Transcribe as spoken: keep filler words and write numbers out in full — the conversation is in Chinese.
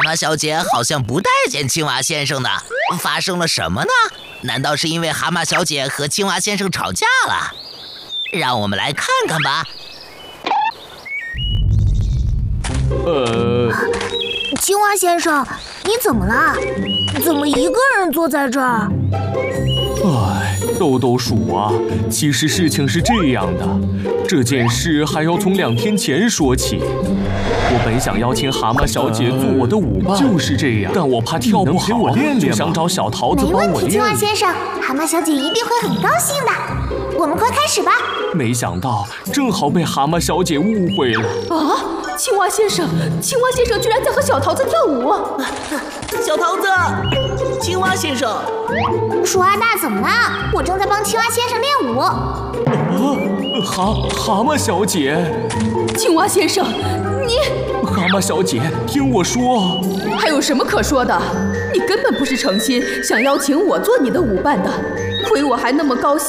蛤蟆小姐好像不待见青蛙先生呢，发生了什么呢？难道是因为蛤蟆小姐和青蛙先生吵架了？让我们来看看吧。 呃， 青蛙先生，你怎么了？怎么一个人坐在这儿？ 哎，豆豆鼠啊，其实事情是这样的，这件事还要从两天前说起。我本想邀请蛤蟆小姐做我的舞伴，就是这样，但我怕跳不好，我练练就想找小桃子帮我练。 没问题，青蛙先生，蛤蟆小姐一定会很高兴的。我们快开始吧。 没想到正好被蛤蟆小姐误会了。 啊！青蛙先生，青蛙先生居然在和小桃子跳舞。 小桃子，青蛙先生， 鼠二大怎么了？我正在帮青蛙先生练舞。 啊，蛤蛤蟆小姐， 青蛙先生，你…… 蛤蟆小姐，听我说， 还有什么可说的？你根本不是诚心想邀请我做你的舞伴的，亏我还那么高兴